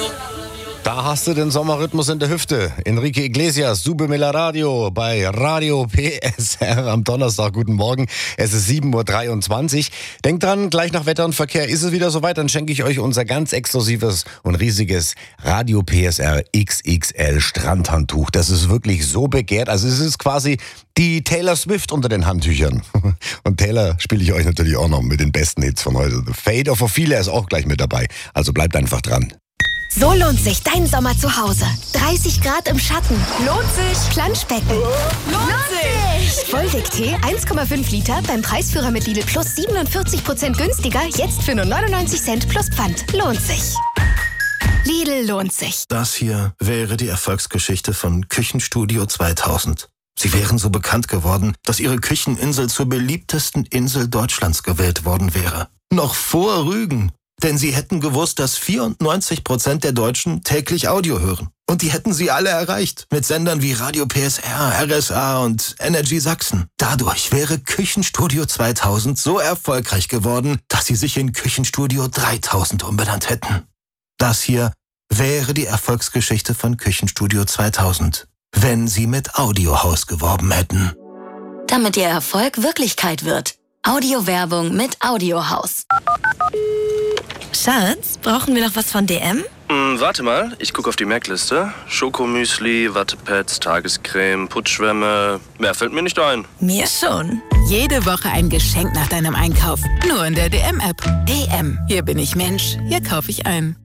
Da hast du den Sommerrhythmus in der Hüfte. Enrique Iglesias, Sube Me La Radio bei Radio PSR am Donnerstag. Guten Morgen, es ist 7.23 Uhr. Denkt dran, gleich nach Wetter und Verkehr ist es wieder soweit. Dann schenke ich euch unser ganz exklusives und riesiges Radio PSR XXL Strandhandtuch. Das ist wirklich so begehrt. Also es ist quasi die Taylor Swift unter den Handtüchern. Und Taylor spiele ich euch natürlich auch noch mit den besten Hits von heute. The Fate of Ophelia ist auch gleich mit dabei. Also bleibt einfach dran. So lohnt sich dein Sommer zu Hause. 30 Grad im Schatten. Lohnt sich. Planschbecken. Lohnt sich. Vollwerk-Tee 1,5 Liter beim Preisführer mit Lidl Plus 47% günstiger. Jetzt für nur 99 Cent plus Pfand. Lohnt sich. Lidl lohnt sich. Das hier wäre die Erfolgsgeschichte von Küchenstudio 2000. Sie wären so bekannt geworden, dass ihre Kücheninsel zur beliebtesten Insel Deutschlands gewählt worden wäre. Noch vor Rügen. Denn sie hätten gewusst, dass 94% der Deutschen täglich Audio hören. Und die hätten sie alle erreicht. Mit Sendern wie Radio PSR, RSA und Energy Sachsen. Dadurch wäre Küchenstudio 2000 so erfolgreich geworden, dass sie sich in Küchenstudio 3000 umbenannt hätten. Das hier wäre die Erfolgsgeschichte von Küchenstudio 2000, wenn sie mit Audiohaus geworben hätten. Damit ihr Erfolg Wirklichkeit wird. Audiowerbung mit Audiohaus. Schatz, brauchen wir noch was von DM? Warte mal, ich gucke auf die Merkliste. Schokomüsli, Wattepads, Tagescreme, Putzschwämme. Mehr fällt mir nicht ein. Mir schon. Jede Woche ein Geschenk nach deinem Einkauf. Nur in der DM-App. DM. Hier bin ich Mensch. Hier kaufe ich ein.